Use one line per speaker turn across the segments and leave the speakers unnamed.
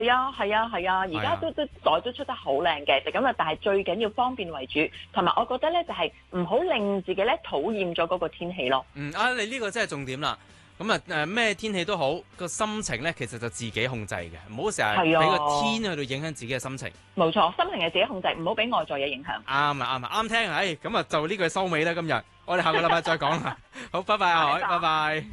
係啊，係啊，係啊！而家都袋都出得好靚嘅，就咁啊！但係最緊要方便為主，同埋我覺得咧就係唔好令自己咧討厭咗嗰個天氣咯。
你呢個真係重點啦。咁啊咩天氣都好，個心情咧其實就自己控制嘅，唔好成日俾個天去到影響自己嘅心情。
冇錯，心情係自己控制，唔好俾外在嘢影響。
啱聽。咁啊就呢句收尾啦。今日我哋下個禮拜再講啦。好，拜拜，阿海，拜拜。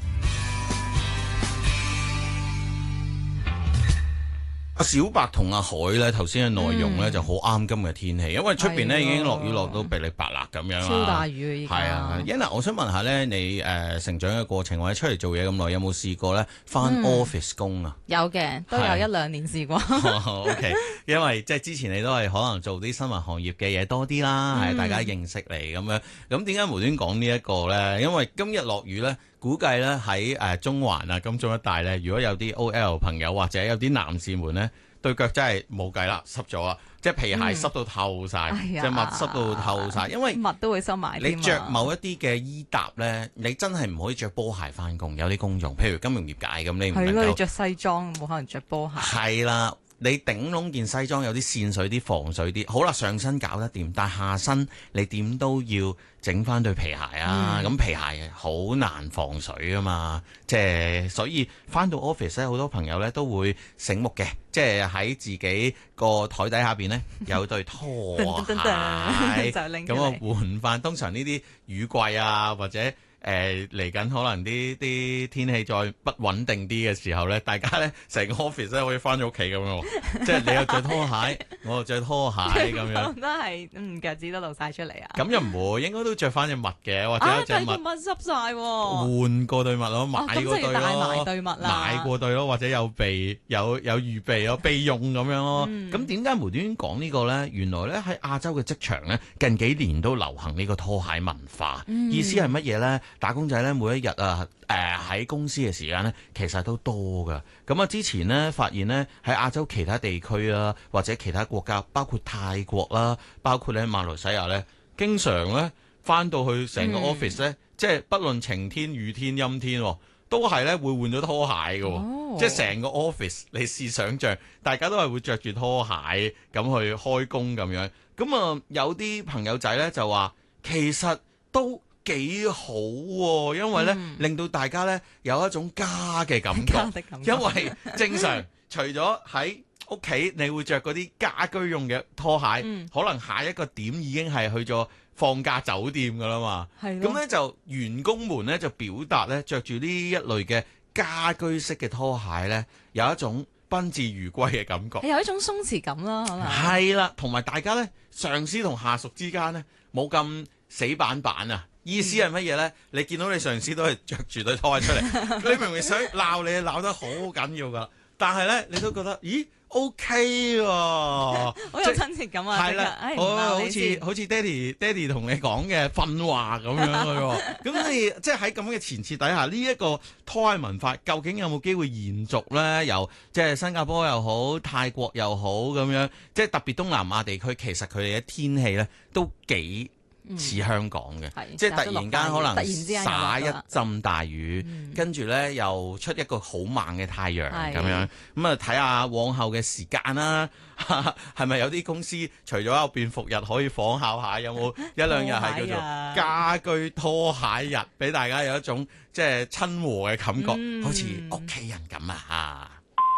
阿小白同阿海咧，頭先嘅內容咧就好啱今日天氣，因為出邊咧已經落雨落到噼里啪啦咁樣啦，
超大雨啊！
係啊，Yana，我想問下咧，你成長嘅過程或者出嚟做嘢咁耐，有冇試過咧返 office 工啊？
有嘅，都有1-2年試過。
OK， 因為即係之前你都係可能做啲新聞行業嘅嘢多啲啦，係大家認識你咁樣。咁點解無端講呢一個咧？因為今日落雨咧。估計咧喺中環啊、金鐘一帶咧，如果有啲 OL 朋友或者有啲男士們咧，對腳真係冇計啦，濕咗啦，即係皮鞋濕到透晒，隻襪濕到透晒，因為
襪都會收埋。
你着某一啲嘅衣搭咧，你真係唔可以着波鞋翻工，有啲公眾，譬如金融業界咁，你唔能夠。係咯，
你着西裝冇可能着波鞋。
係啦。你頂籠件西裝有啲線水啲防水啲，好啦，上身搞得掂，但下身你點都要整翻對皮鞋啊！咁皮鞋好難防水啊嘛，即係所以翻到 office 咧，好多朋友咧都會醒目嘅，即係喺自己個台底下邊咧有對拖鞋，咁啊換翻。通常呢啲雨季啊或者嚟緊可能啲天氣再不穩定啲嘅時候咧，大家咧成個 office 咧可以翻咗屋企咁樣，即係你又着拖鞋，我又着拖鞋咁樣，
都係腳趾都露晒出嚟啊！
咁又唔會，應該都着翻隻襪嘅，或者一隻襪
濕晒，
換過對襪咯，買過對咯，買過對咯，或者有備有預備有備用咁樣咯。咁點解無端端講呢個咧？原來咧喺亞洲嘅職場咧，近幾年都流行呢個拖鞋文化，意思係乜嘢咧？打工仔咧每一日啊，喺公司嘅時間咧，其實都多噶。咁啊，之前咧發現咧喺亞洲其他地區啊，或者其他國家，包括泰國啦，包括咧馬來西亞咧，經常咧翻到去成個 office 咧，即係不論晴天、雨天、陰天，都係咧會換咗拖鞋嘅。即係成個 office，你試想像，大家都係會着住拖鞋咁去開工咁樣。咁啊，有啲朋友仔咧就話，其實都幾好喎，因為咧令到大家咧有一種家嘅感覺，因為正常除咗喺屋企你會着嗰啲家居用嘅拖鞋，可能下一個點已經係去咗放假酒店噶啦嘛，咁咧就員工們咧就表達咧着住呢一類嘅家居式嘅拖鞋咧有一種賓至如歸嘅感覺，
有一種鬆弛感啦，可能
係啦，同埋大家咧上司同下屬之間咧冇咁死板板啊。意思係乜嘢咧？你見到你上司都係着住對拖鞋出嚟，你明明想鬧你，鬧得好緊要噶，但係咧你都覺得，咦 OK 喎，好
有親切感啊！
係啦，好似爹哋同你講嘅訓話咁樣喎。咁你即係喺咁嘅前設底下，呢一個拖鞋文化究竟有冇機會延續咧？由即係新加坡又好，泰國又好咁樣，即係特別東南亞地區，其實佢哋嘅天氣咧都幾似香港嘅，即係突然間可能灑一陣大雨，跟住咧又出一個好猛嘅太陽咁樣，咁啊睇下往後嘅時間啦，係咪有啲公司除咗有便服日可以仿效下，有冇一兩日係叫做家居拖鞋日，俾大家有一種即係親和嘅感覺，好似屋企人咁啊！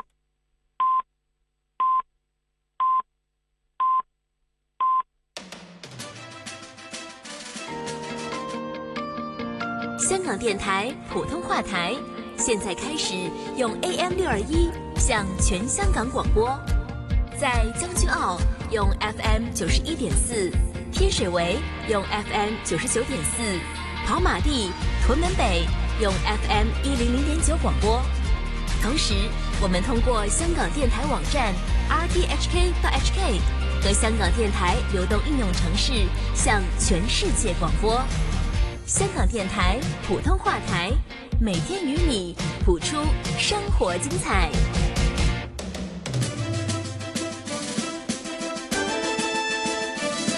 香港電台普通話台，現在開始用 AM621 向全香港廣播，在將軍澳用 FM91.4，天水圍用 FM99.4，跑馬地、屯門北用 FM100.9 廣播。同時，我們通過香港電台網站 rthk.hk 和香港電台流動應用程式向全世界廣播。香港電台普通話台，每天與你譜出生活精彩。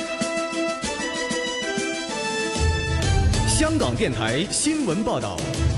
香港電台新聞報道。